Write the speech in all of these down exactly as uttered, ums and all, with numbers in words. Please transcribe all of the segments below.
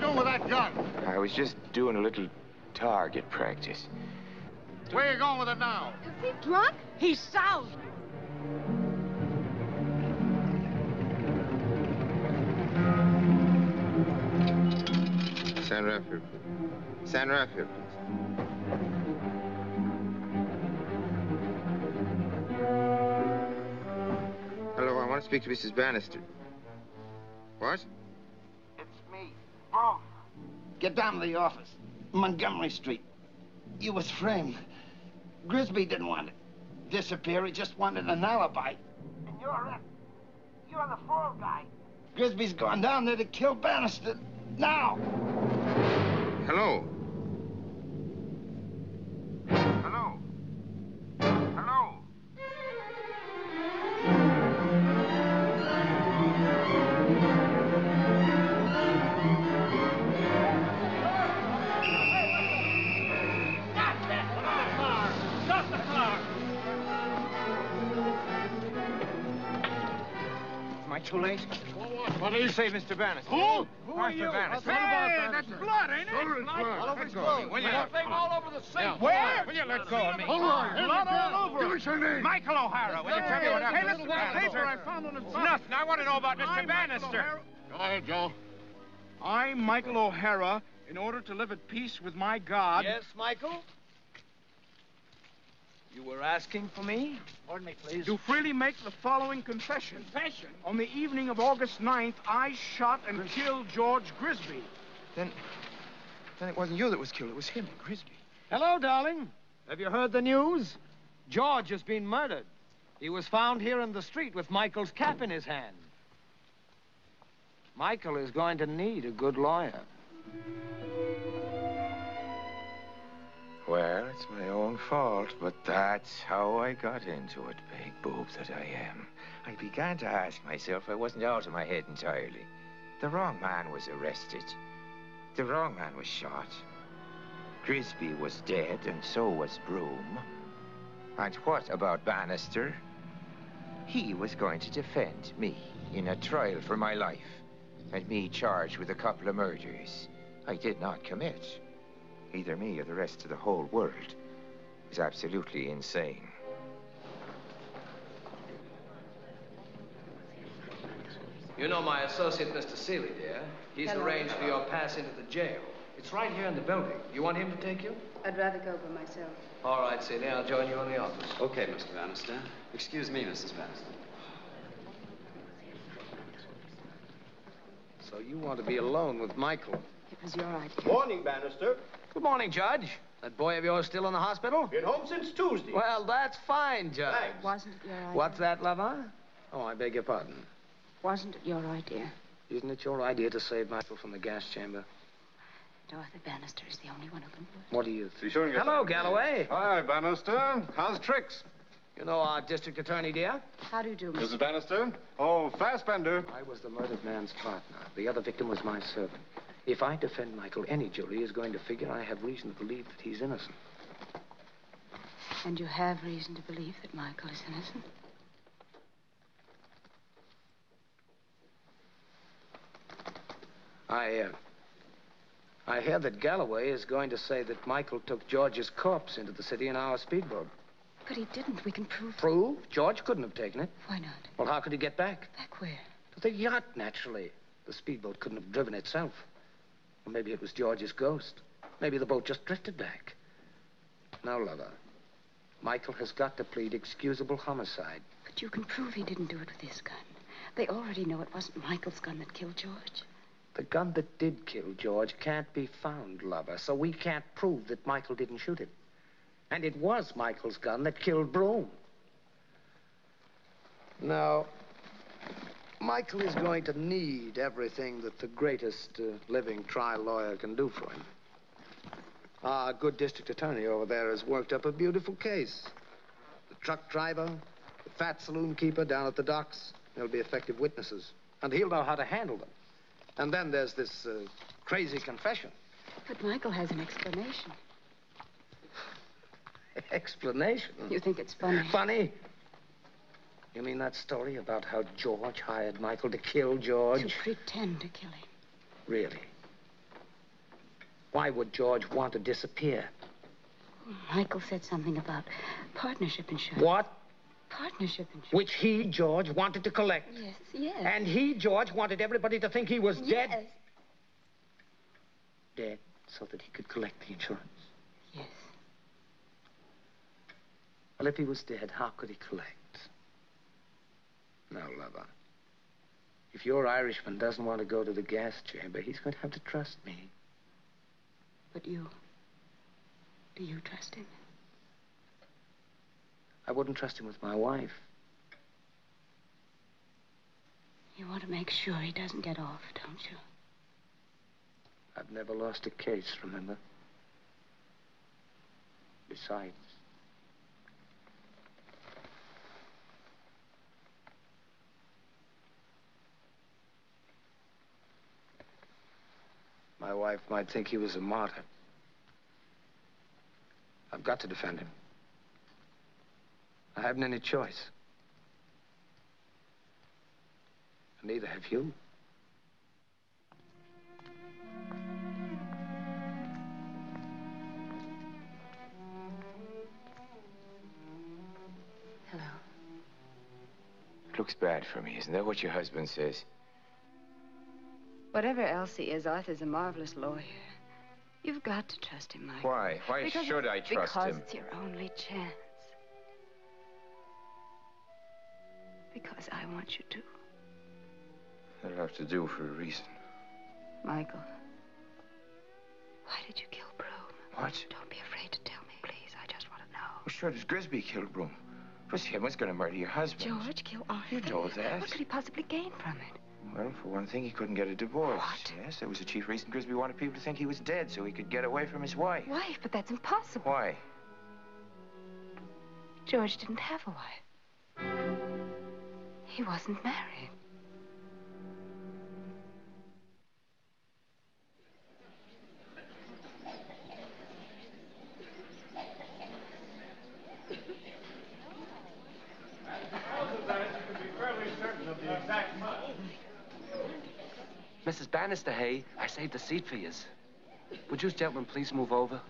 doing with that gun? I was just doing a little target practice. Where you going with it now? Is he drunk? He's soused. San Rafael, please. San Rafael, please. Hello, I want to speak to Missus Bannister. What? It's me, Broom. Get down to the office, Montgomery Street. You was framed. Grisby didn't want to disappear. He just wanted an alibi. And you're it. You're the fall guy. Grisby's gone down there to kill Bannister. Now! Hello? Hello? Hello? Am I too late? What do you say, Mister Bannister? Who? Who are you? Bannister. Hey, that's blood, ain't it? Sure it's blood. All over his Let go clothes. of me. Will you? Thing all over the seat. Where? Will you let go of me? Hold on. Blood all over. Give us your name. Michael O'Hara. Will you tell me what happened? Hey, listen, that paper I found on his body. Nothing. I want to know about Mister Bannister. Go ahead, Joe. I, Michael O'Hara, in order to live at peace with my God... Yes, Michael? You were asking for me? Pardon me, please. Do freely make the following confession. Confession? On the evening of August ninth, I shot and killed George Grisby. Then, then it wasn't you that was killed. It was him, Grisby. Hello, darling. Have you heard the news? George has been murdered. He was found here in the street with Michael's cap in his hand. Michael is going to need a good lawyer. Well, it's my own fault, but that's how I got into it, big boob that I am. I began to ask myself if I wasn't out of my head entirely. The wrong man was arrested. The wrong man was shot. Grisby was dead, and so was Broom. And what about Bannister? He was going to defend me in a trial for my life, and me charged with a couple of murders I did not commit. Either me or the rest of the whole world is absolutely insane. You know my associate, Mister Seeley, dear. He's Hello. arranged for your pass into the jail. It's right here in the building. You want him to take you? I'd rather go by myself. All right, Seeley. I'll join you in the office. Okay, Mister Bannister. Excuse me, Missus Bannister. So you want to be alone with Michael? It was your idea. Morning, Bannister. Good morning, Judge. That boy of yours still in the hospital? Been home since Tuesday. Well, that's fine, Judge. Thanks. Wasn't it your idea? What's that, lover? Oh, I beg your pardon. Wasn't it your idea? Isn't it your idea to save Michael from the gas chamber? Arthur Bannister is the only one who can do it. What do you think? Be sure and get Hello, Galloway. Hi, Bannister. How's tricks? You know our district attorney, dear? How do you do, Mister Missus Bannister? Oh, Fassbender. I was the murdered man's partner. The other victim was my servant. If I defend Michael, any jury is going to figure I have reason to believe that he's innocent. And you have reason to believe that Michael is innocent? I, uh, I hear that Galloway is going to say that Michael took George's corpse into the city in our speedboat. But he didn't. We can prove... Prove? George couldn't have taken it. Why not? Well, how could he get back? Back where? To the yacht, naturally. The speedboat couldn't have driven itself. Or maybe it was George's ghost. Maybe the boat just drifted back. Now, lover, Michael has got to plead excusable homicide. But you can prove he didn't do it with his gun. They already know it wasn't Michael's gun that killed George. The gun that did kill George can't be found, lover, so we can't prove that Michael didn't shoot it. And it was Michael's gun that killed Broom. Now, Michael is going to need everything that the greatest uh, living trial lawyer can do for him. Our good district attorney over there has worked up a beautiful case. The truck driver, the fat saloon keeper down at the docks, they'll be effective witnesses. And he'll know how to handle them. And then there's this uh, crazy confession. But Michael has an explanation. Explanation? You think it's funny? Funny? You mean that story about how George hired Michael to kill George? To pretend to kill him. Really? Why would George want to disappear? Michael said something about partnership insurance. What? Partnership insurance. Which he, George, wanted to collect. Yes, yes. And he, George, wanted everybody to think he was dead. Yes. Dead so that he could collect the insurance. Yes. Well, if he was dead, how could he collect? Now, lover, if your Irishman doesn't want to go to the gas chamber, he's going to have to trust me. But you... Do you trust him? I wouldn't trust him with my wife. You want to make sure he doesn't get off, don't you? I've never lost a case, remember? Besides... my wife might think he was a martyr. I've got to defend him. I haven't any choice. And neither have you. Hello. It looks bad for me. Isn't that what your husband says? Whatever else he is, Arthur's a marvelous lawyer. You've got to trust him, Michael. Why? Why because should I trust because him? Because it's your only chance. Because I want you to. That'll have to do for a reason. Michael, why did you kill Broom? What? Don't be afraid to tell me, please. I just want to know. Well, sure, does Grisby kill Broom? It was him who's going to murder your husband. George, kill Arthur. You know that. What could he possibly gain from it? Well, for one thing, he couldn't get a divorce. What? Yes, that was the chief reason Grisby wanted people to think he was dead so he could get away from his wife. Wife? But that's impossible. Why? George didn't have a wife. He wasn't married. Missus Bannister, hey, I saved a seat for you. Would you gentlemen please move over?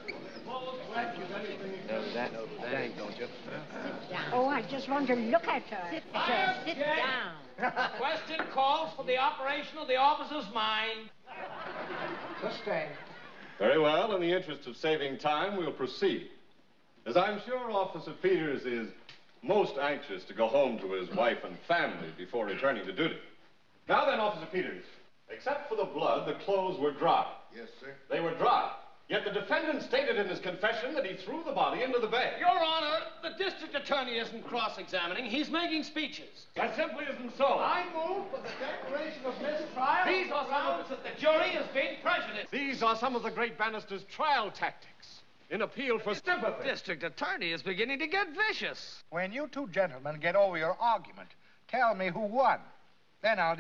Knows that, knows that, don't you? Oh, I just want to look at her. Sit down. Sit down. Question calls for the operation of the officer's mind. Sustained. Very well. In the interest of saving time, we'll proceed. As I'm sure Officer Peters is most anxious to go home to his wife and family before returning to duty. Now then, Officer Peters, except for the blood, the clothes were dry. Yes, sir. They were dry. Yet the defendant stated in his confession that he threw the body into the bay. Your Honor, the district attorney isn't cross-examining. He's making speeches. That simply isn't so. I move for the declaration of mistrial. These are some of the... that the jury is being prejudiced. These are some of the great Bannister's trial tactics in appeal for sympathy. District attorney is beginning to get vicious. When you two gentlemen get over your argument, tell me who won. Then I'll